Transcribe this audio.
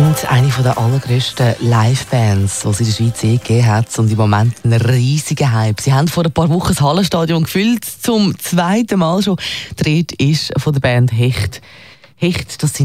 sind eine der allergrössten Live-Bands, die es in der Schweiz gegeben hat, und im Moment einen riesigen Hype. Sie haben vor ein paar Wochen das Hallenstadion gefüllt, zum zweiten Mal schon. Die Rede ist von der Band Hecht. Hecht, das sind